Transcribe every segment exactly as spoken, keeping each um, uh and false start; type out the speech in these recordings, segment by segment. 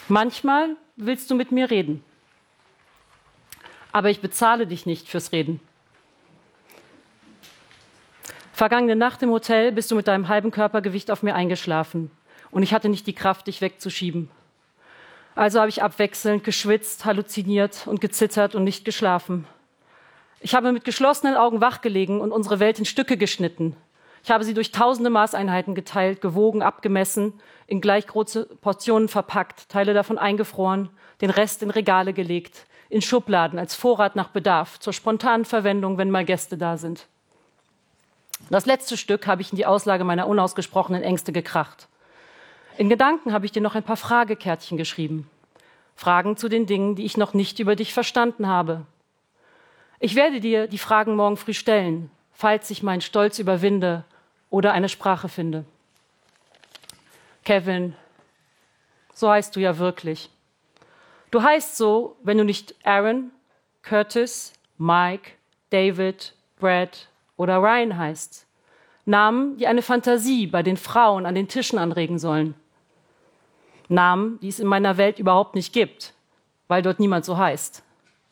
Manchmal willst du mit mir reden, aber ich bezahle dich nicht fürs Reden. Vergangene Nacht im Hotel bist du mit deinem halben Körpergewicht auf mir eingeschlafen und ich hatte nicht die Kraft, dich wegzuschieben. Also habe ich abwechselnd geschwitzt, halluziniert und gezittert und nicht geschlafen. Ich habe mit geschlossenen Augen wachgelegen und unsere Welt in Stücke geschnitten. Ich habe sie durch tausende Maßeinheiten geteilt, gewogen, abgemessen, in gleich große Portionen verpackt, Teile davon eingefroren, den Rest in Regale gelegt, in Schubladen als Vorrat nach Bedarf, zur spontanen Verwendung, wenn mal Gäste da sind. Das letzte Stück habe ich in die Auslage meiner unausgesprochenen Ängste gekracht. In Gedanken habe ich dir noch ein paar Fragekärtchen geschrieben. Fragen zu den Dingen, die ich noch nicht über dich verstanden habe. Ich werde dir die Fragen morgen früh stellen, falls ich meinen Stolz überwinde oder eine Sprache finde. Kevin, so heißt du ja wirklich. Du heißt so, wenn du nicht Aaron, Curtis, Mike, David, Brad oder Ryan heißt. Namen, die eine Fantasie bei den Frauen an den Tischen anregen sollen. Namen, die es in meiner Welt überhaupt nicht gibt, weil dort niemand so heißt.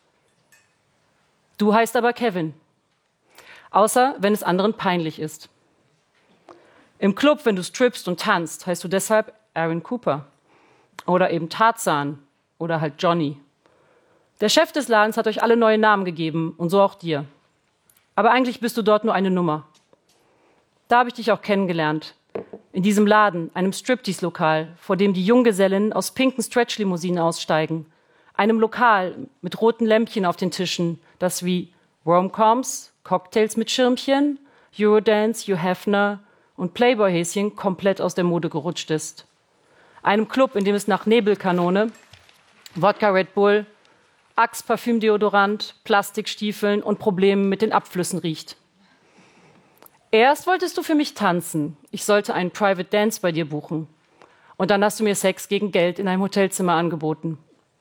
Du heißt aber Kevin, außer wenn es anderen peinlich ist. Im Club, wenn du strippst und tanzt, heißt du deshalb Aaron Cooper oder eben Tarzan oder halt Johnny. Der Chef des Ladens hat euch alle neue Namen gegeben und so auch dir. Aber eigentlich bist du dort nur eine Nummer. Da habe ich dich auch kennengelernt. In diesem Laden, einem Striptease-Lokal, vor dem die Junggesellen aus pinken Stretch-Limousinen aussteigen. Einem Lokal mit roten Lämpchen auf den Tischen, das wie Rom-Coms, Cocktails mit Schirmchen, Eurodance, Hugh Hefner und Playboy-Häschen komplett aus der Mode gerutscht ist. Einem Club, in dem es nach Nebelkanone, Wodka Red Bull, Axe Parfümdeodorant, Plastikstiefeln und Problemen mit den Abflüssen riecht. Erst wolltest du für mich tanzen. Ich sollte einen Private Dance bei dir buchen. Und dann hast du mir Sex gegen Geld in einem Hotelzimmer angeboten.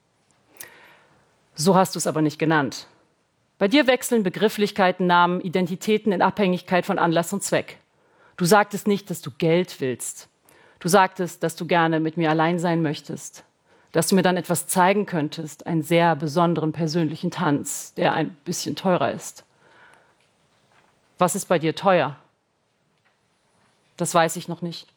So hast du es aber nicht genannt. Bei dir wechseln Begrifflichkeiten, Namen, Identitäten in Abhängigkeit von Anlass und Zweck. Du sagtest nicht, dass du Geld willst. Du sagtest, dass du gerne mit mir allein sein möchtest. Dass du mir dann etwas zeigen könntest, einen sehr besonderen persönlichen Tanz, der ein bisschen teurer ist. Was ist bei dir teuer? Das weiß ich noch nicht.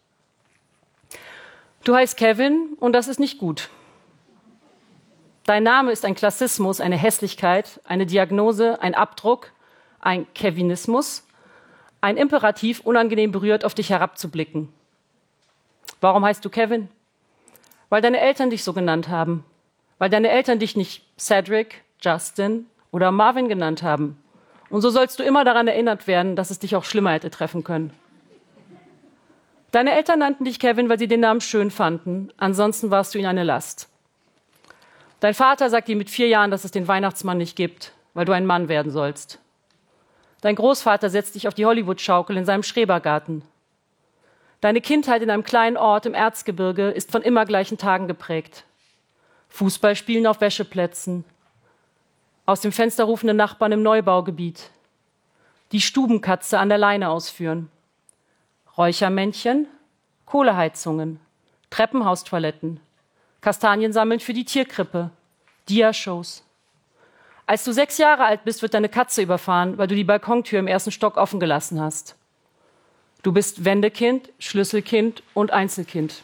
Du heißt Kevin und das ist nicht gut. Dein Name ist ein Klassismus, eine Hässlichkeit, eine Diagnose, ein Abdruck, ein Kevinismus, ein Imperativ, unangenehm berührt auf dich herabzublicken. Warum heißt du Kevin? Weil deine Eltern dich so genannt haben. Weil deine Eltern dich nicht Cedric, Justin oder Marvin genannt haben. Und so sollst du immer daran erinnert werden, dass es dich auch schlimmer hätte treffen können. Deine Eltern nannten dich Kevin, weil sie den Namen schön fanden. Ansonsten warst du ihnen eine Last. Dein Vater sagt dir mit vier Jahren, dass es den Weihnachtsmann nicht gibt, weil du ein Mann werden sollst. Dein Großvater setzt dich auf die Hollywood-Schaukel in seinem Schrebergarten. Deine Kindheit in einem kleinen Ort im Erzgebirge ist von immer gleichen Tagen geprägt. Fußballspielen auf Wäscheplätzen, aus dem Fenster rufende Nachbarn im Neubaugebiet, die Stubenkatze an der Leine ausführen, Räuchermännchen, Kohleheizungen, Treppenhaustoiletten, Kastanien sammeln für die Tierkrippe, Dia-Shows. Als du sechs Jahre alt bist, wird deine Katze überfahren, weil du die Balkontür im ersten Stock offen gelassen hast. Du bist Wendekind, Schlüsselkind und Einzelkind.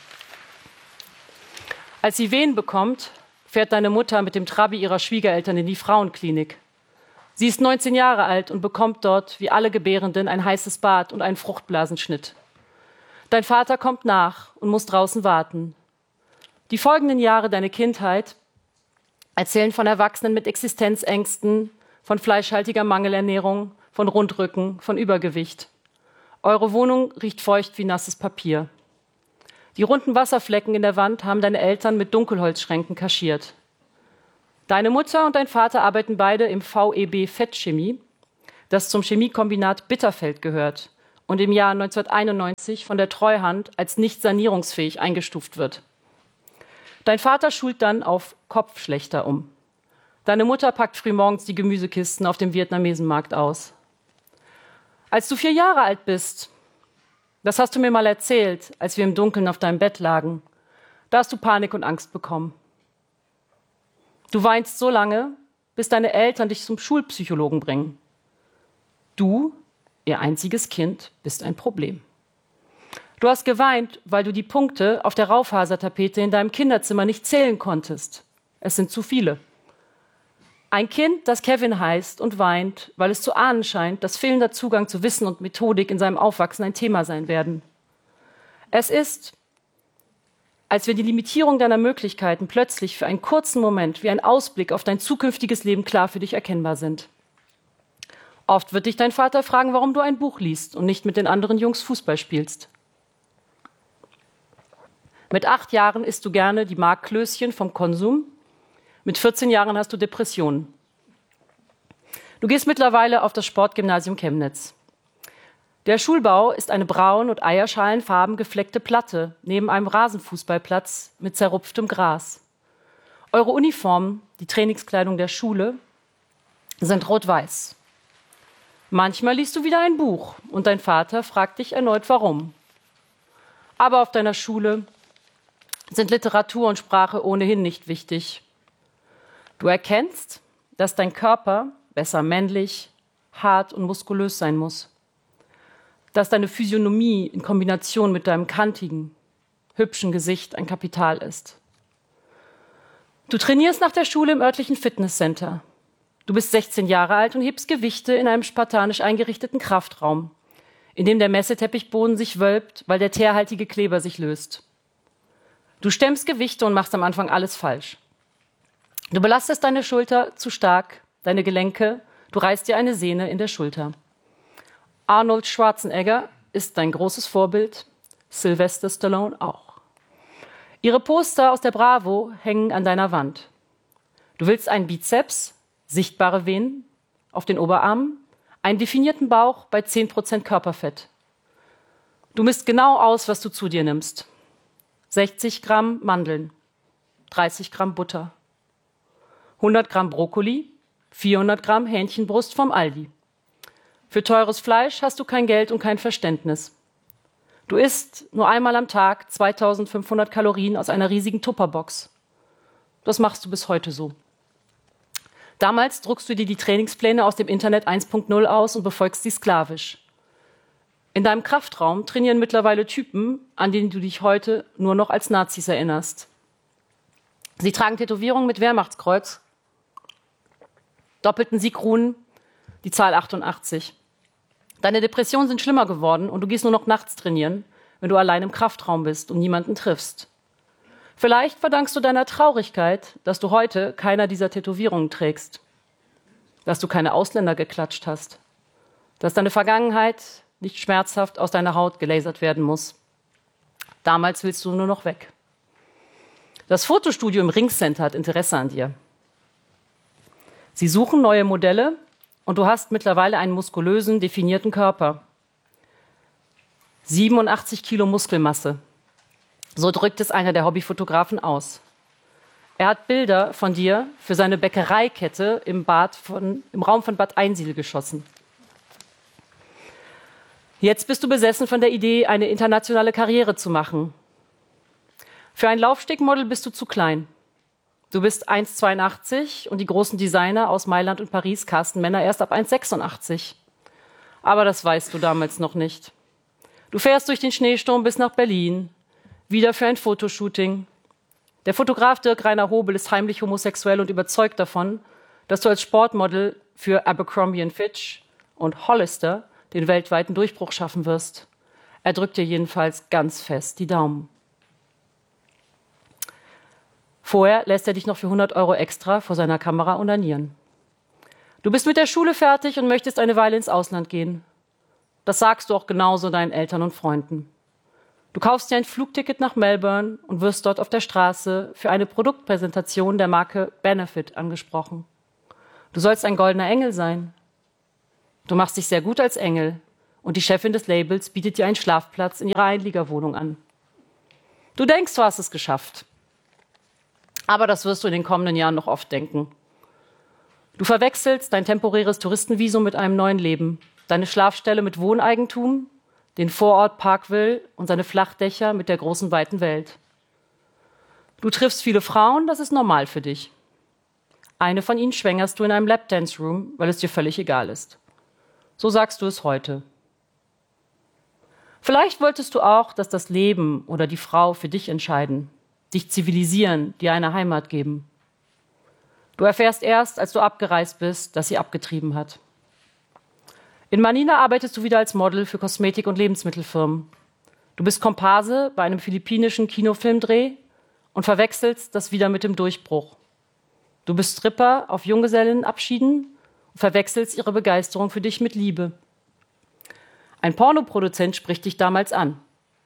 Als sie Wehen bekommt, fährt deine Mutter mit dem Trabi ihrer Schwiegereltern in die Frauenklinik. Sie ist neunzehn Jahre alt und bekommt dort, wie alle Gebärenden, ein heißes Bad und einen Fruchtblasenschnitt. Dein Vater kommt nach und muss draußen warten. Die folgenden Jahre deiner Kindheit erzählen von Erwachsenen mit Existenzängsten, von fleischhaltiger Mangelernährung, von Rundrücken, von Übergewicht. Eure Wohnung riecht feucht wie nasses Papier. Die runden Wasserflecken in der Wand haben deine Eltern mit Dunkelholzschränken kaschiert. Deine Mutter und dein Vater arbeiten beide im V E B Fettchemie, das zum Chemiekombinat Bitterfeld gehört und im Jahr neunzehnhunderteinundneunzig von der Treuhand als nicht sanierungsfähig eingestuft wird. Dein Vater schult dann auf Kopfschlechter um. Deine Mutter packt frühmorgens die Gemüsekisten auf dem Vietnamesenmarkt aus. Als du vier Jahre alt bist, das hast du mir mal erzählt, als wir im Dunkeln auf deinem Bett lagen, Da hast du Panik und Angst bekommen. Du weinst so lange, bis deine Eltern dich zum Schulpsychologen bringen. Du, ihr einziges Kind, bist ein Problem. Du hast geweint, weil du die Punkte auf der Raufasertapete in deinem Kinderzimmer nicht zählen konntest. Es sind zu viele. Ein Kind, das Kevin heißt und weint, weil es zu ahnen scheint, dass fehlender Zugang zu Wissen und Methodik in seinem Aufwachsen ein Thema sein werden. Es ist, als wenn die Limitierung deiner Möglichkeiten plötzlich für einen kurzen Moment wie ein Ausblick auf dein zukünftiges Leben klar für dich erkennbar sind. Oft wird dich dein Vater fragen, warum du ein Buch liest und nicht mit den anderen Jungs Fußball spielst. Mit acht Jahren isst du gerne die Markklößchen vom Konsum. Mit vierzehn Jahren hast du Depressionen. Du gehst mittlerweile auf das Sportgymnasium Chemnitz. Der Schulbau ist eine braun- und eierschalenfarben gefleckte Platte neben einem Rasenfußballplatz mit zerrupftem Gras. Eure Uniformen, die Trainingskleidung der Schule, sind rot-weiß. Manchmal liest du wieder ein Buch und dein Vater fragt dich erneut, warum. Aber auf deiner Schule sind Literatur und Sprache ohnehin nicht wichtig. Du erkennst, dass dein Körper besser männlich, hart und muskulös sein muss. Dass deine Physiognomie in Kombination mit deinem kantigen, hübschen Gesicht ein Kapital ist. Du trainierst nach der Schule im örtlichen Fitnesscenter. Du bist sechzehn Jahre alt und hebst Gewichte in einem spartanisch eingerichteten Kraftraum, in dem der Messeteppichboden sich wölbt, weil der teerhaltige Kleber sich löst. Du stemmst Gewichte und machst am Anfang alles falsch. Du belastest deine Schulter zu stark, deine Gelenke, du reißt dir eine Sehne in der Schulter. Arnold Schwarzenegger ist dein großes Vorbild, Sylvester Stallone auch. Ihre Poster aus der Bravo hängen an deiner Wand. Du willst einen Bizeps, sichtbare Venen auf den Oberarmen, einen definierten Bauch bei zehn Prozent Körperfett. Du misst genau aus, was du zu dir nimmst. sechzig Gramm Mandeln, dreißig Gramm Butter, hundert Gramm Brokkoli, vierhundert Gramm Hähnchenbrust vom Aldi. Für teures Fleisch hast du kein Geld und kein Verständnis. Du isst nur einmal am Tag zweitausendfünfhundert Kalorien aus einer riesigen Tupperbox. Das machst du bis heute so. Damals druckst du dir die Trainingspläne aus dem Internet eins Punkt null aus und befolgst sie sklavisch. In deinem Kraftraum trainieren mittlerweile Typen, an denen du dich heute nur noch als Nazis erinnerst. Sie tragen Tätowierungen mit Wehrmachtskreuz, doppelten Siegruhen, die Zahl achtundachtzig. Deine Depressionen sind schlimmer geworden und du gehst nur noch nachts trainieren, wenn du allein im Kraftraum bist und niemanden triffst. Vielleicht verdankst du deiner Traurigkeit, dass du heute keiner dieser Tätowierungen trägst, dass du keine Ausländer geklatscht hast, dass deine Vergangenheit nicht schmerzhaft aus deiner Haut gelasert werden muss. Damals willst du nur noch weg. Das Fotostudio im Ringcenter hat Interesse an dir. Sie suchen neue Modelle und du hast mittlerweile einen muskulösen, definierten Körper. siebenundachtzig Kilo Muskelmasse. So drückt es einer der Hobbyfotografen aus. Er hat Bilder von dir für seine Bäckereikette im, Bad von, im Raum von Bad Einsiedel geschossen. Jetzt bist du besessen von der Idee, eine internationale Karriere zu machen. Für ein Laufstegmodel bist du zu klein. Du bist eins Komma zweiundachtzig und die großen Designer aus Mailand und Paris casten Männer erst ab eins Komma sechsundachtzig. Aber das weißt du damals noch nicht. Du fährst durch den Schneesturm bis nach Berlin, wieder für ein Fotoshooting. Der Fotograf Dirk Rainer Hobel ist heimlich homosexuell und überzeugt davon, dass du als Sportmodel für Abercrombie and Fitch und Hollister den weltweiten Durchbruch schaffen wirst. Er drückt dir jedenfalls ganz fest die Daumen. Vorher lässt er dich noch für hundert Euro extra vor seiner Kamera onanieren. Du bist mit der Schule fertig und möchtest eine Weile ins Ausland gehen. Das sagst du auch genauso deinen Eltern und Freunden. Du kaufst dir ein Flugticket nach Melbourne und wirst dort auf der Straße für eine Produktpräsentation der Marke Benefit angesprochen. Du sollst ein goldener Engel sein. Du machst dich sehr gut als Engel und die Chefin des Labels bietet dir einen Schlafplatz in ihrer Einliegerwohnung an. Du denkst, du hast es geschafft. Aber das wirst du in den kommenden Jahren noch oft denken. Du verwechselst dein temporäres Touristenvisum mit einem neuen Leben, deine Schlafstelle mit Wohneigentum, den Vorort Parkville und seine Flachdächer mit der großen, weiten Welt. Du triffst viele Frauen, das ist normal für dich. Eine von ihnen schwängerst du in einem Lapdance-Room, weil es dir völlig egal ist. So sagst du es heute. Vielleicht wolltest du auch, dass das Leben oder die Frau für dich entscheiden, dich zivilisieren, dir eine Heimat geben. Du erfährst erst, als du abgereist bist, dass sie abgetrieben hat. In Manila arbeitest du wieder als Model für Kosmetik- und Lebensmittelfirmen. Du bist Komparse bei einem philippinischen Kinofilmdreh und verwechselst das wieder mit dem Durchbruch. Du bist Stripper auf Junggesellenabschieden und verwechselst ihre Begeisterung für dich mit Liebe. Ein Pornoproduzent spricht dich damals an.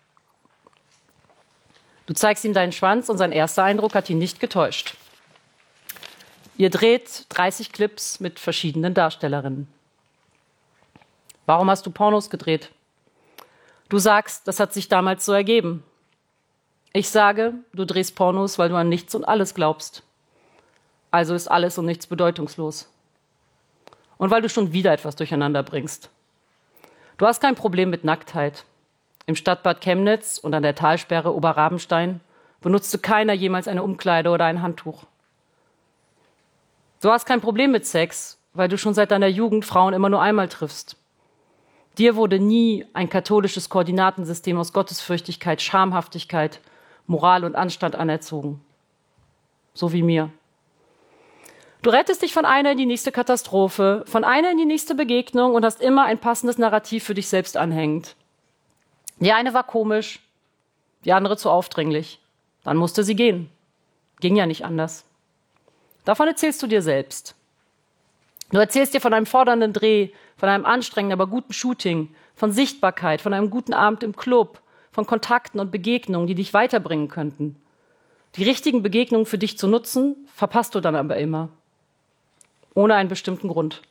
Du zeigst ihm deinen Schwanz und sein erster Eindruck hat ihn nicht getäuscht. Ihr dreht dreißig Clips mit verschiedenen Darstellerinnen. Warum hast du Pornos gedreht? Du sagst, das hat sich damals so ergeben. Ich sage, du drehst Pornos, weil du an nichts und alles glaubst. Also ist alles und nichts bedeutungslos. Und weil du schon wieder etwas durcheinander bringst. Du hast kein Problem mit Nacktheit. Im Stadtbad Chemnitz und an der Talsperre Oberrabenstein benutzte keiner jemals eine Umkleide oder ein Handtuch. Du hast kein Problem mit Sex, weil du schon seit deiner Jugend Frauen immer nur einmal triffst. Dir wurde nie ein katholisches Koordinatensystem aus Gottesfürchtigkeit, Schamhaftigkeit, Moral und Anstand anerzogen. So wie mir. Du rettest dich von einer in die nächste Katastrophe, von einer in die nächste Begegnung und hast immer ein passendes Narrativ für dich selbst anhängend. Die eine war komisch, die andere zu aufdringlich. Dann musste sie gehen. Ging ja nicht anders. Davon erzählst du dir selbst. Du erzählst dir von einem fordernden Dreh, von einem anstrengenden, aber guten Shooting, von Sichtbarkeit, von einem guten Abend im Club, von Kontakten und Begegnungen, die dich weiterbringen könnten. Die richtigen Begegnungen für dich zu nutzen, verpasst du dann aber immer. Ohne einen bestimmten Grund.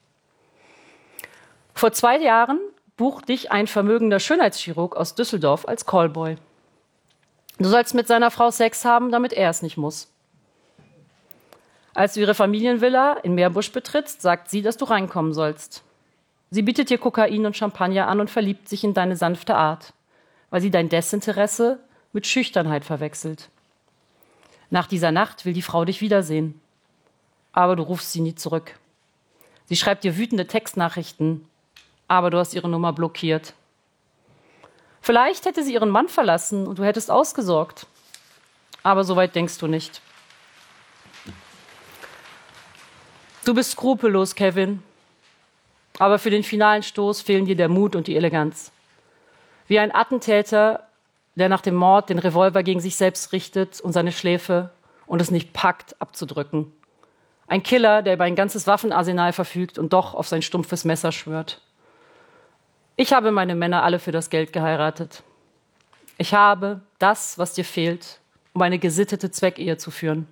Vor zwei Jahren bucht dich ein vermögender Schönheitschirurg aus Düsseldorf als Callboy. Du sollst mit seiner Frau Sex haben, damit er es nicht muss. Als du ihre Familienvilla in Meerbusch betrittst, sagt sie, dass du reinkommen sollst. Sie bietet dir Kokain und Champagner an und verliebt sich in deine sanfte Art, weil sie dein Desinteresse mit Schüchternheit verwechselt. Nach dieser Nacht will die Frau dich wiedersehen. Aber du rufst sie nie zurück. Sie schreibt dir wütende Textnachrichten, aber du hast ihre Nummer blockiert. Vielleicht hätte sie ihren Mann verlassen und du hättest ausgesorgt. Aber so weit denkst du nicht. Du bist skrupellos, Kevin. Aber für den finalen Stoß fehlen dir der Mut und die Eleganz. Wie ein Attentäter, der nach dem Mord den Revolver gegen sich selbst richtet und seine Schläfe und es nicht packt, abzudrücken. Ein Killer, der über ein ganzes Waffenarsenal verfügt und doch auf sein stumpfes Messer schwört. Ich habe meine Männer alle für das Geld geheiratet. Ich habe das, was dir fehlt, um eine gesittete Zweckehe zu führen.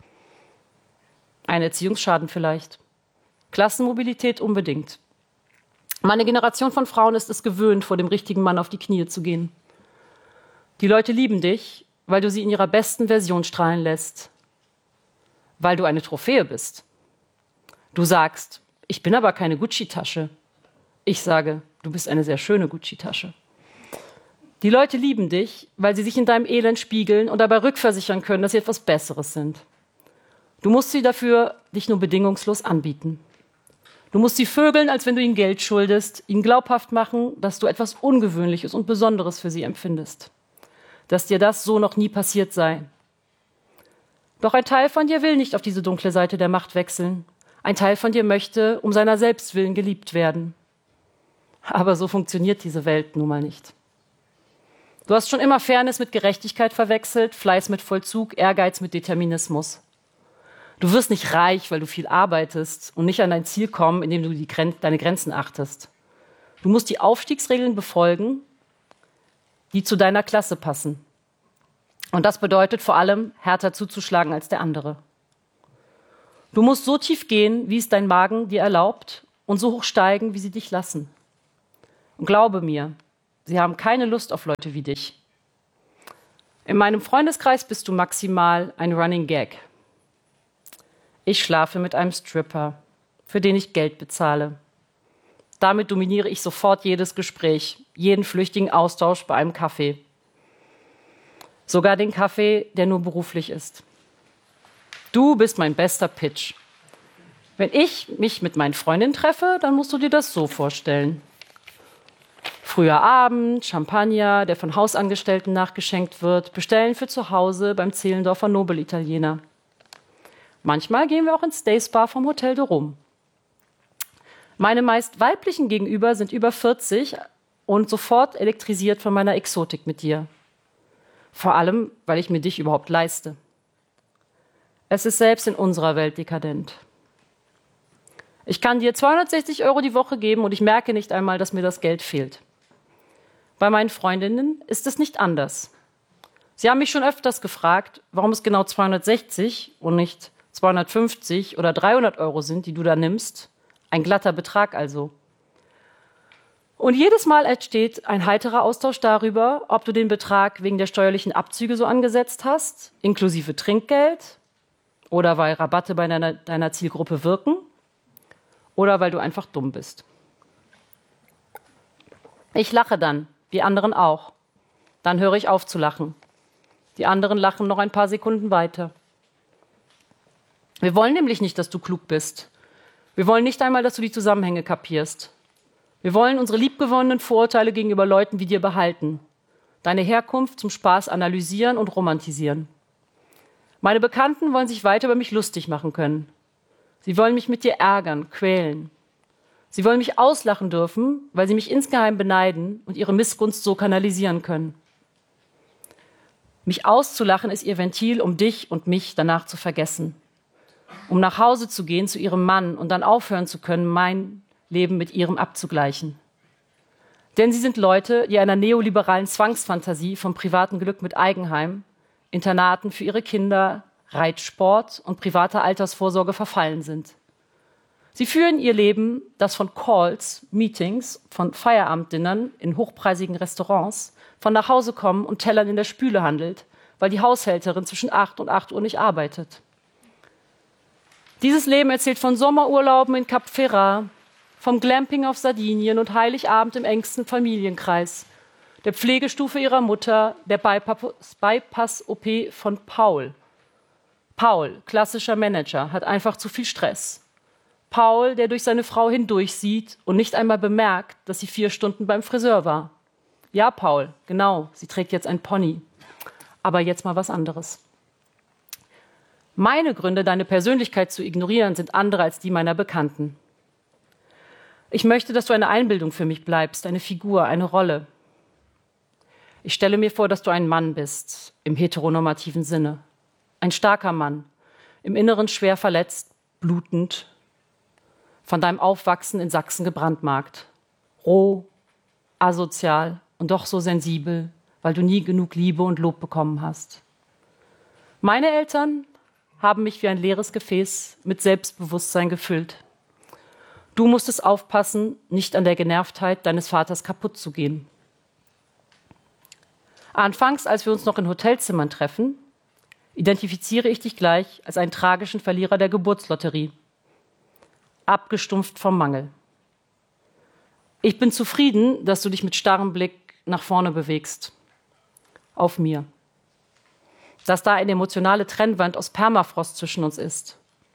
Ein Erziehungsschaden vielleicht. Klassenmobilität unbedingt. Meine Generation von Frauen ist es gewöhnt, vor dem richtigen Mann auf die Knie zu gehen. Die Leute lieben dich, weil du sie in ihrer besten Version strahlen lässt. Weil du eine Trophäe bist. Du sagst, ich bin aber keine Gucci-Tasche. Ich sage, du bist eine sehr schöne Gucci-Tasche. Die Leute lieben dich, weil sie sich in deinem Elend spiegeln und dabei rückversichern können, dass sie etwas Besseres sind. Du musst sie dafür dich nur bedingungslos anbieten. Du musst sie vögeln, als wenn du ihnen Geld schuldest, ihnen glaubhaft machen, dass du etwas Ungewöhnliches und Besonderes für sie empfindest. Dass dir das so noch nie passiert sei. Doch ein Teil von dir will nicht auf diese dunkle Seite der Macht wechseln. Ein Teil von dir möchte um seiner selbst willen geliebt werden. Aber so funktioniert diese Welt nun mal nicht. Du hast schon immer Fairness mit Gerechtigkeit verwechselt, Fleiß mit Vollzug, Ehrgeiz mit Determinismus. Du wirst nicht reich, weil du viel arbeitest und nicht an dein Ziel kommen, indem du die Gren- deine Grenzen achtest. Du musst die Aufstiegsregeln befolgen, die zu deiner Klasse passen. Und das bedeutet vor allem, härter zuzuschlagen als der andere. Du musst so tief gehen, wie es dein Magen dir erlaubt, und so hoch steigen, wie sie dich lassen. Und glaube mir, sie haben keine Lust auf Leute wie dich. In meinem Freundeskreis bist du maximal ein Running Gag. Ich schlafe mit einem Stripper, für den ich Geld bezahle. Damit dominiere ich sofort jedes Gespräch, jeden flüchtigen Austausch bei einem Kaffee. Sogar den Kaffee, der nur beruflich ist. Du bist mein bester Pitch. Wenn ich mich mit meinen Freundinnen treffe, dann musst du dir das so vorstellen. Früher Abend, Champagner, der von Hausangestellten nachgeschenkt wird, bestellen für zu Hause beim Zehlendorfer Nobelitaliener. Manchmal gehen wir auch ins Dayspa vom Hotel de Rum. Meine meist weiblichen Gegenüber sind über vierzig und sofort elektrisiert von meiner Exotik mit dir. Vor allem, weil ich mir dich überhaupt leiste. Es ist selbst in unserer Welt dekadent. Ich kann dir zweihundertsechzig Euro die Woche geben und ich merke nicht einmal, dass mir das Geld fehlt. Bei meinen Freundinnen ist es nicht anders. Sie haben mich schon öfters gefragt, warum es genau zweihundertsechzig und nicht zweihundertfünfzig oder dreihundert Euro sind, die du da nimmst. Ein glatter Betrag also. Und jedes Mal entsteht ein heiterer Austausch darüber, ob du den Betrag wegen der steuerlichen Abzüge so angesetzt hast, inklusive Trinkgeld, oder weil Rabatte bei deiner, deiner Zielgruppe wirken, oder weil du einfach dumm bist. Ich lache dann, die anderen auch. Dann höre ich auf zu lachen. Die anderen lachen noch ein paar Sekunden weiter. Wir wollen nämlich nicht, dass du klug bist. Wir wollen nicht einmal, dass du die Zusammenhänge kapierst. Wir wollen unsere liebgewonnenen Vorurteile gegenüber Leuten wie dir behalten. Deine Herkunft zum Spaß analysieren und romantisieren. Meine Bekannten wollen sich weiter über mich lustig machen können. Sie wollen mich mit dir ärgern, quälen. Sie wollen mich auslachen dürfen, weil sie mich insgeheim beneiden und ihre Missgunst so kanalisieren können. Mich auszulachen ist ihr Ventil, um dich und mich danach zu vergessen. Um nach Hause zu gehen zu ihrem Mann und dann aufhören zu können, mein Leben mit ihrem abzugleichen. Denn sie sind Leute, die einer neoliberalen Zwangsfantasie vom privaten Glück mit Eigenheim, Internaten für ihre Kinder, Reitsport und privater Altersvorsorge verfallen sind. Sie führen ihr Leben, das von Calls, Meetings, von Feierabenddinnern in hochpreisigen Restaurants, von nach Hause kommen und Tellern in der Spüle handelt, weil die Haushälterin zwischen acht und acht Uhr nicht arbeitet. Dieses Leben erzählt von Sommerurlauben in Cap Ferrat, vom Glamping auf Sardinien und Heiligabend im engsten Familienkreis, der Pflegestufe ihrer Mutter, der Bypass-O P von Paul. Paul, klassischer Manager, hat einfach zu viel Stress. Paul, der durch seine Frau hindurchsieht und nicht einmal bemerkt, dass sie vier Stunden beim Friseur war. Ja, Paul, genau, sie trägt jetzt ein Pony. Aber jetzt mal was anderes. Meine Gründe, deine Persönlichkeit zu ignorieren, sind andere als die meiner Bekannten. Ich möchte, dass du eine Einbildung für mich bleibst, eine Figur, eine Rolle. Ich stelle mir vor, dass du ein Mann bist, im heteronormativen Sinne. Ein starker Mann, im Inneren schwer verletzt, blutend, von deinem Aufwachsen in Sachsen gebrandmarkt. Roh, asozial und doch so sensibel, weil du nie genug Liebe und Lob bekommen hast. Meine Eltern haben mich wie ein leeres Gefäß mit Selbstbewusstsein gefüllt. Du musstest aufpassen, nicht an der Genervtheit deines Vaters kaputt zu gehen. Anfangs, als wir uns noch in Hotelzimmern treffen, identifiziere ich dich gleich als einen tragischen Verlierer der Geburtslotterie. Abgestumpft vom Mangel. Ich bin zufrieden, dass du dich mit starrem Blick nach vorne bewegst. Auf mir. Dass da eine emotionale Trennwand aus Permafrost zwischen uns ist.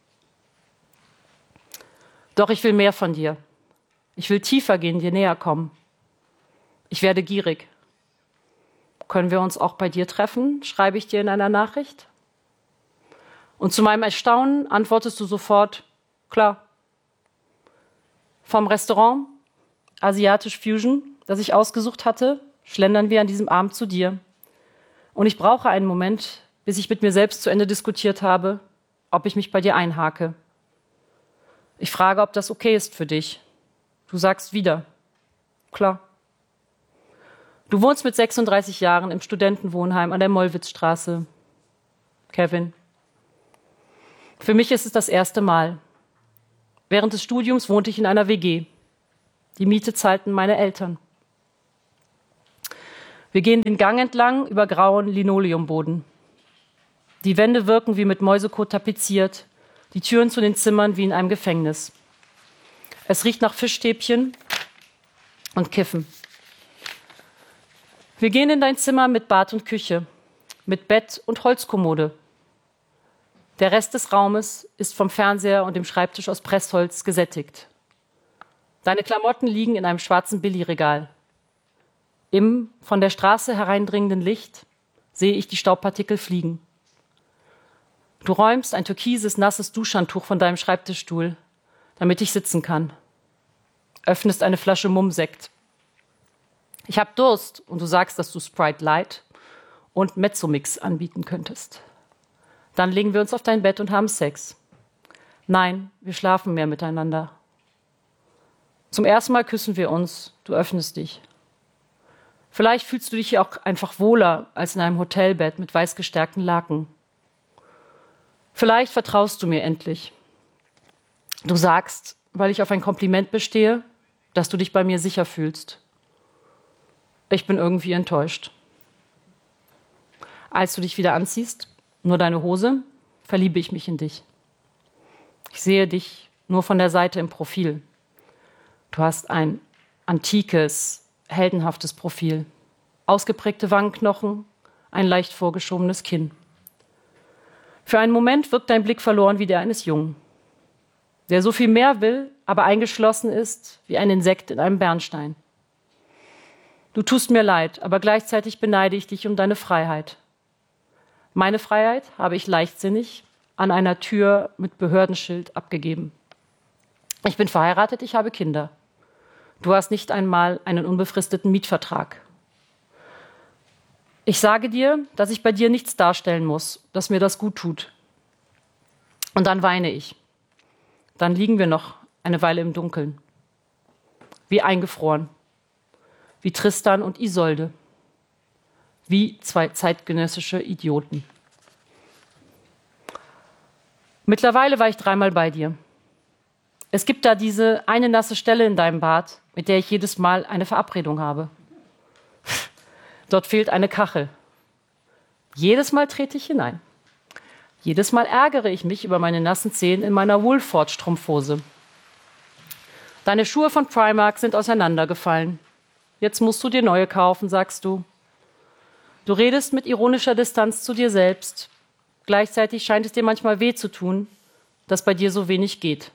Doch ich will mehr von dir. Ich will tiefer gehen, dir näher kommen. Ich werde gierig. Können wir uns auch bei dir treffen? Schreibe ich dir in einer Nachricht. Und zu meinem Erstaunen antwortest du sofort, klar. Vom Restaurant, Asiatisch Fusion, das ich ausgesucht hatte, schlendern wir an diesem Abend zu dir. Und ich brauche einen Moment, bis ich mit mir selbst zu Ende diskutiert habe, ob ich mich bei dir einhake. Ich frage, ob das okay ist für dich. Du sagst wieder, klar. Du wohnst mit sechsunddreißig Jahren im Studentenwohnheim an der Mollwitzstraße. Kevin. Für mich ist es das erste Mal. Während des Studiums wohnte ich in einer W G. Die Miete zahlten meine Eltern. Wir gehen den Gang entlang über grauen Linoleumboden. Die Wände wirken wie mit Mäusekot tapeziert, die Türen zu den Zimmern wie in einem Gefängnis. Es riecht nach Fischstäbchen und Kiffen. Wir gehen in dein Zimmer mit Bad und Küche. mit Bett und Holzkommode. Der Rest des Raumes ist vom Fernseher und dem Schreibtisch aus Pressholz gesättigt. Deine Klamotten liegen in einem schwarzen Billigregal. Im von der Straße hereindringenden Licht sehe ich die Staubpartikel fliegen. Du räumst ein türkises, nasses Duschhandtuch von deinem Schreibtischstuhl, damit ich sitzen kann. Öffnest eine Flasche Mumm-Sekt. Ich habe Durst und du sagst, dass du Sprite Light und Mezzomix anbieten könntest. Dann legen wir uns auf dein Bett und haben Sex. Nein, wir schlafen mehr miteinander. Zum ersten Mal küssen wir uns, du öffnest dich. Vielleicht fühlst du dich hier auch einfach wohler als in einem Hotelbett mit weiß gestärkten Laken. Vielleicht vertraust du mir endlich. Du sagst, weil ich auf ein Kompliment bestehe, dass du dich bei mir sicher fühlst. Ich bin irgendwie enttäuscht. Als du dich wieder anziehst, nur deine Hose, verliebe ich mich in dich. Ich sehe dich nur von der Seite im Profil. Du hast ein antikes, heldenhaftes Profil. Ausgeprägte Wangenknochen, ein leicht vorgeschobenes Kinn. Für einen Moment wirkt dein Blick verloren wie der eines Jungen, der so viel mehr will, aber eingeschlossen ist wie ein Insekt in einem Bernstein. Du tust mir leid, aber gleichzeitig beneide ich dich um deine Freiheit. Meine Freiheit habe ich leichtsinnig an einer Tür mit Behördenschild abgegeben. Ich bin verheiratet, ich habe Kinder. Du hast nicht einmal einen unbefristeten Mietvertrag. Ich sage dir, dass ich bei dir nichts darstellen muss, dass mir das gut tut. Und dann weine ich. Dann liegen wir noch eine Weile im Dunkeln. Wie eingefroren. Wie Tristan und Isolde. Wie zwei zeitgenössische Idioten. Mittlerweile war ich dreimal bei dir. Es gibt da diese eine nasse Stelle in deinem Bad, mit der ich jedes Mal eine Verabredung habe. Dort fehlt eine Kachel. Jedes Mal trete ich hinein. Jedes Mal ärgere ich mich über meine nassen Zehen in meiner Woolford-Strumpfhose. Deine Schuhe von Primark sind auseinandergefallen. Jetzt musst du dir neue kaufen, sagst du. Du redest mit ironischer Distanz zu dir selbst. Gleichzeitig scheint es dir manchmal weh zu tun, dass bei dir so wenig geht.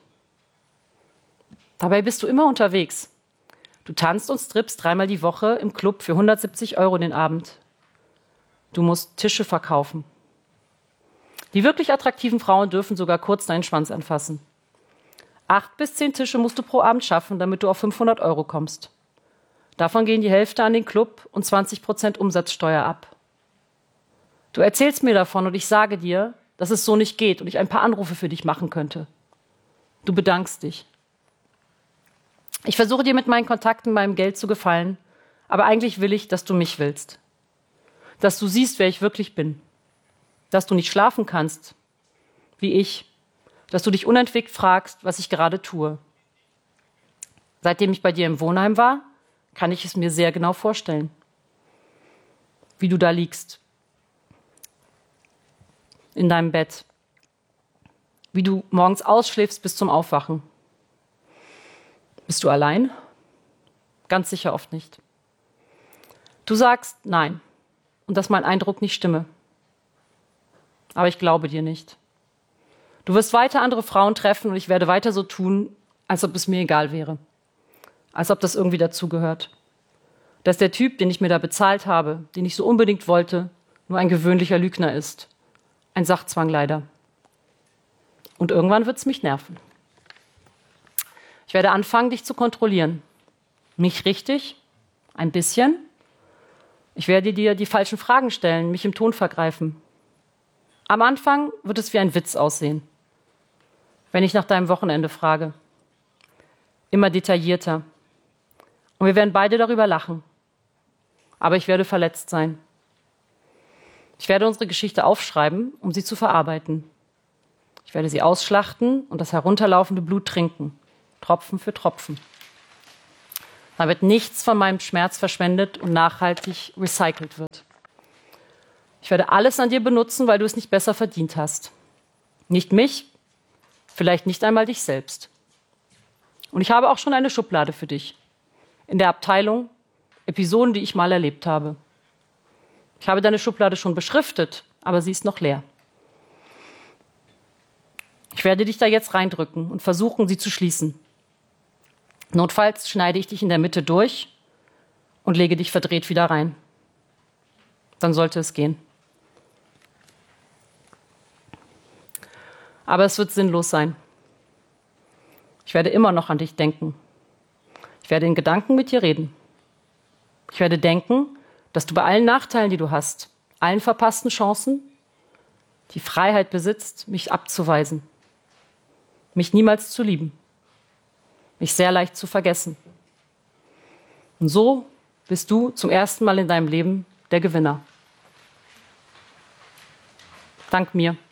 Dabei bist du immer unterwegs. Du tanzt und strippst dreimal die Woche im Club für hundertsiebzig Euro den Abend. Du musst Tische verkaufen. Die wirklich attraktiven Frauen dürfen sogar kurz deinen Schwanz anfassen. Acht bis zehn Tische musst du pro Abend schaffen, damit du auf fünfhundert Euro kommst. Davon gehen die Hälfte an den Club und zwanzig Prozent Umsatzsteuer ab. Du erzählst mir davon und ich sage dir, dass es so nicht geht und ich ein paar Anrufe für dich machen könnte. Du bedankst dich. Ich versuche dir mit meinen Kontakten, meinem Geld zu gefallen, aber eigentlich will ich, dass du mich willst. Dass du siehst, wer ich wirklich bin. Dass du nicht schlafen kannst, wie ich. Dass du dich unentwegt fragst, was ich gerade tue. Seitdem ich bei dir im Wohnheim war, kann ich es mir sehr genau vorstellen. Wie du da liegst. In deinem Bett. Wie du morgens ausschläfst bis zum Aufwachen. Bist du allein? Ganz sicher oft nicht. Du sagst nein und dass mein Eindruck nicht stimme. Aber ich glaube dir nicht. Du wirst weiter andere Frauen treffen und ich werde weiter so tun, als ob es mir egal wäre. Als ob das irgendwie dazugehört. Dass der Typ, den ich mir da bezahlt habe, den ich so unbedingt wollte, nur ein gewöhnlicher Lügner ist. Ein Sachzwang leider. Und irgendwann wird es mich nerven. Ich werde anfangen, dich zu kontrollieren. Nicht richtig, ein bisschen. Ich werde dir die falschen Fragen stellen, mich im Ton vergreifen. Am Anfang wird es wie ein Witz aussehen, wenn ich nach deinem Wochenende frage. Immer detaillierter. Und wir werden beide darüber lachen. Aber ich werde verletzt sein. Ich werde unsere Geschichte aufschreiben, um sie zu verarbeiten. Ich werde sie ausschlachten und das herunterlaufende Blut trinken. Tropfen für Tropfen. Damit nichts von meinem Schmerz verschwendet und nachhaltig recycelt wird. Ich werde alles an dir benutzen, weil du es nicht besser verdient hast. Nicht mich, vielleicht nicht einmal dich selbst. Und ich habe auch schon eine Schublade für dich. In der Abteilung Episoden, die ich mal erlebt habe. Ich habe deine Schublade schon beschriftet, aber sie ist noch leer. Ich werde dich da jetzt reindrücken und versuchen, sie zu schließen. Notfalls schneide ich dich in der Mitte durch und lege dich verdreht wieder rein. Dann sollte es gehen. Aber es wird sinnlos sein. Ich werde immer noch an dich denken. Ich werde in Gedanken mit dir reden. Ich werde denken, dass du bei allen Nachteilen, die du hast, allen verpassten Chancen, die Freiheit besitzt, mich abzuweisen, mich niemals zu lieben, mich sehr leicht zu vergessen. Und so bist du zum ersten Mal in deinem Leben der Gewinner. Dank mir.